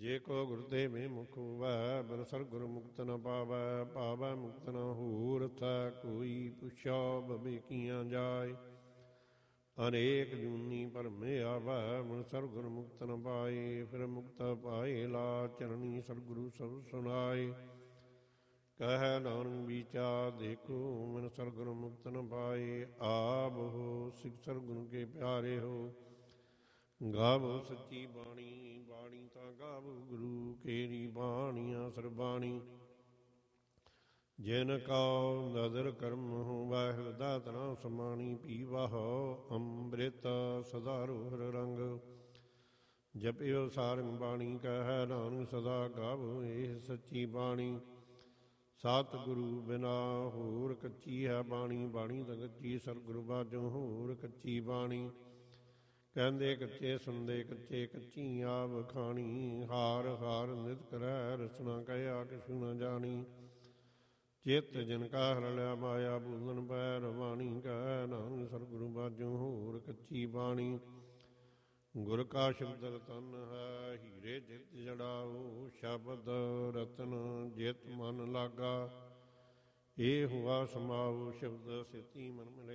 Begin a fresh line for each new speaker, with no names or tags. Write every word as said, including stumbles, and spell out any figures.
ਜੇ ਕੋ ਗੁਰਦੇਵੇਂ ਮੁਖ ਹੋਵੈ ਬਿਨ ਸਰਗੁਰ ਮੁਕਤ ਨ ਪਾਵੈ। ਪਾਵੈ ਮੁਕਤ ਨ ਹੋਰ ਥੈ ਕੋਈ ਪੁੱਛਾ ਬਵੇ ਕੀਆਂ ਜਾਏ। ਅਨੇਕ ਜੂਨੀ ਭਰਮੇ ਆਵੈ ਮਨ ਸਰਗੁਰ ਮੁਕਤ ਨ ਪਾਏ। ਫਿਰ ਮੁਕਤ ਪਾਏ ਲਾ ਚਰਣੀ ਸਰਗੁਰੂ ਸਭ ਸੁਨਾਏ। ਕਹਿ ਨਾਨਕ ਵਿਚਾਰ ਦੇਖੋ ਮਨ ਸਰਗੁਰ ਮੁਕਤ ਨ ਪਾਏ। ਆਪ ਹੋ ਸਿੱਖ ਸਰਗੁਰੂ ਕੇ ਪਿਆਰੇ ਹੋ। ਗਾਵੋ ਸੱਚੀ ਬਾਣੀ ਬਾਣੀ ਤਾਂ ਗਾਵੋ ਗੁਰੂ ਕੇਰੀ ਬਾਣੀਆਂ ਸਰਬਾਣੀ। ਜਿਨ ਕਉ ਨਦਰ ਕਰਮ ਹੋਵੈ ਹਿਰਦਾ ਤਨਾ ਸਮਾਣੀ। ਪੀਵਾਹੋ ਅੰਮ੍ਰਿਤ ਸਦਾ ਰੋਹਰ ਰੰਗ। ਜਪਿਓ ਸਾਰੰਗ ਬਾਣੀ ਕਹਿ ਨਾਨਕ ਸਦਾ ਗਾਵੋ ਇਹ ਸੱਚੀ ਬਾਣੀ। ਸਤਿਗੁਰੂ ਬਿਨਾ ਹੋਰ ਕੱਚੀ ਹੈ ਬਾਣੀ। ਬਾਣੀ ਤਾਂ ਕੱਚੀ ਸਤਿਗੁਰੂ ਬਾਝੋਂ ਹੋਰ ਕੱਚੀ ਬਾਣੀ। ਕਹਿੰਦੇ ਕੱਚੇ ਸੁਣਦੇ ਕੱਚੇ ਕੱਚੀ ਆਪ ਖਾਣੀ। ਹਾਰ ਹਾਰ ਨਿਤ ਕਰੈ ਰਸਨਾ ਕਹਿਆ ਕਿਛੁ ਨ ਜਾਣੀ। ਚਿੱਤ ਜਿਨ ਕਾ ਹਰ ਲਿਆ ਮਾਇਆ ਬੂਲਨ ਪੈ ਰਵਾਣੀ। ਕਹਿ ਨਾਨਕ ਸਤਿਗੁਰੂ ਬਾਝੋਂ ਹੋਰ ਕੱਚੀ ਬਾਣੀ। ਗੁਰ ਕਾ ਸ਼ਬਦ ਰਤਨ ਹੈ ਹੀਰੇ ਜਿਤ ਜੜਾਓ। ਸ਼ਬਦ ਰਤਨ ਜਿਤ ਮਨ ਲਾਗਾ। ਇਹ ਹੁਆ ਸਮਾਉ ਸ਼ਬਦ ਸਿਤੀ ਮਨ ਮਿਲੇ।